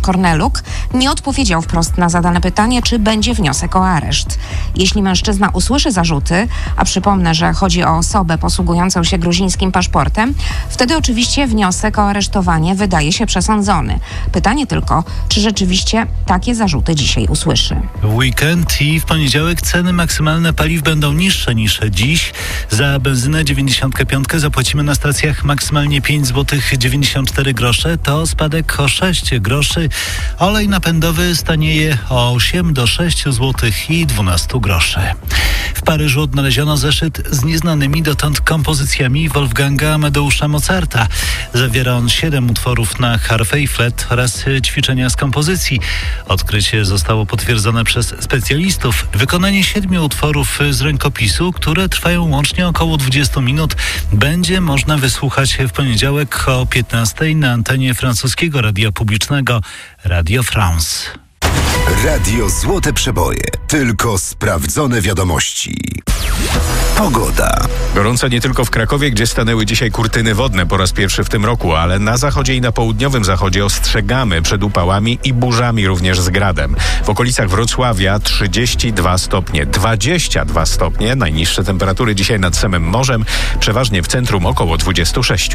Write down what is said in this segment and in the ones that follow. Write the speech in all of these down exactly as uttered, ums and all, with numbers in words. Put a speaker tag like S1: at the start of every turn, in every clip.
S1: Korneluk nie odpowiedział wprost na zadane pytanie, czy będzie wniosek o areszt. Jeśli mężczyzna usłyszy zarzuty, a przypomnę, że chodzi o osobę posługującą się gruzińskim paszportem, wtedy oczywiście wniosek o aresztowanie wydaje się przesądzony. Pytanie tylko, czy rzeczywiście takie zarzuty dzisiaj usłyszy.
S2: Weekend i w poniedziałek ceny maksymalne paliw będą niższe niż dziś. Za benzynę dziewięćdziesiąt pięć zapłacimy na stacjach maksymalnie pięć złotych dziewięćdziesiąt cztery grosze. To spadek o sześć groszy. Olej napędowy stanieje o osiem do sześciu złotych i dwunastu groszy. W Paryżu odnaleziono zeszyt z nieznanymi dotąd kompozycjami Wolfganga Amadeusza Mozarta. Zawiera on siedem utworów na harfę i flet oraz ćwiczenia z kompozycji. Odkrycie zostało potwierdzone przez specjalistów. Wykonanie siedmiu utworów z rękopisu, które trwają łącznie około dwadzieścia minut, będzie można wysłuchać w poniedziałek o piętnastej na antenie francuskiego radia publicznego Radio France.
S3: Radio Złote Przeboje. Tylko sprawdzone wiadomości. Pogoda.
S4: Gorąco nie tylko w Krakowie, gdzie stanęły dzisiaj kurtyny wodne po raz pierwszy w tym roku, ale na zachodzie i na południowym zachodzie ostrzegamy przed upałami i burzami również z gradem. W okolicach Wrocławia trzydzieści dwa stopnie, dwadzieścia dwa stopnie, najniższe temperatury dzisiaj nad samym morzem, przeważnie w centrum około dwadzieścia sześć.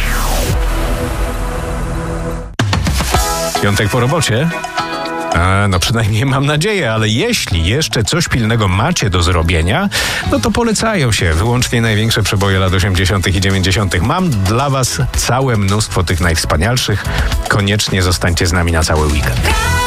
S4: Piątek po robocie? A, no przynajmniej mam nadzieję, ale jeśli jeszcze coś pilnego macie do zrobienia, no to polecają się wyłącznie największe przeboje lat osiemdziesiątych i dziewięćdziesiątych. Mam dla was całe mnóstwo tych najwspanialszych. Koniecznie zostańcie z nami na cały weekend.